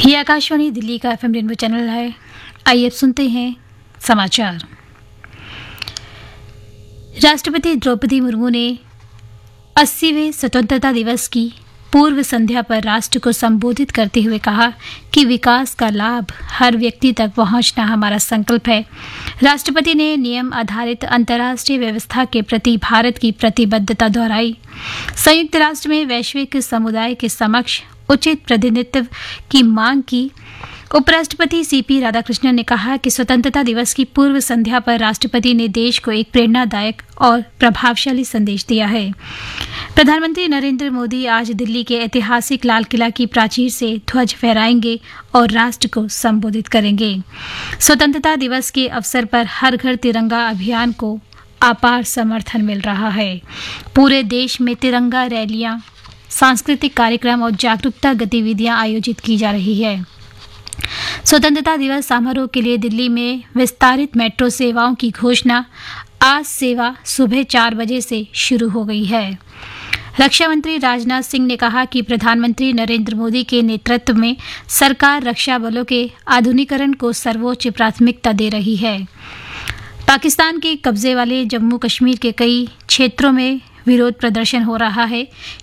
ये आकाशवाणी दिल्ली का FM rainbow channel है। आइए अब सुनते हैं समाचार। राष्ट्रपति द्रौपदी मुर्मू ने 80वें स्वतंत्रता दिवस की पूर्व संध्या पर राष्ट्र को संबोधित करते हुए कहा कि विकास का लाभ हर व्यक्ति तक पहुंचना हमारा संकल्प है। राष्ट्रपति ने नियम आधारित अंतर्राष्ट्रीय व्यवस्था के प्रति भारत की प्रतिबद्धता दोहराई। संयुक्त राष्ट्र में वैश्विक समुदाय के समक्ष उचित प्रतिनिधित्व की मांग की। उपराष्ट्रपति सीपी राधाकृष्णन ने कहा कि स्वतंत्रता दिवस की पूर्व संध्या पर राष्ट्रपति ने देश को एक प्रेरणादायक और प्रभावशाली संदेश दिया है। प्रधानमंत्री नरेंद्र मोदी आज दिल्ली के ऐतिहासिक लाल किला की प्राचीर से ध्वज फहराएंगे और राष्ट्र को संबोधित करेंगे। स्वतंत्रता दिवस के अवसर पर हर घर तिरंगा अभियान को अपार समर्थन मिल रहा है। पूरे देश में तिरंगा रैलियां, सांस्कृतिक कार्यक्रम और जागरूकता गतिविधियां आयोजित की जा रही है। स्वतंत्रता दिवस समारोह के लिए दिल्ली में विस्तारित मेट्रो सेवाओं की घोषणा आज सेवा सुबह 4 बजे से शुरू हो गई है। रक्षा मंत्री राजनाथ सिंह ने कहा कि प्रधानमंत्री नरेंद्र मोदी के नेतृत्व में सरकार रक्षा बलों के आधुनिकीकरण को सर्वोच्च प्राथमिकता दे रही है। पाकिस्तान के कब्जे वाले जम्मू कश्मीर के कई क्षेत्रों में विरोध प्रदर्शन हो रहा है।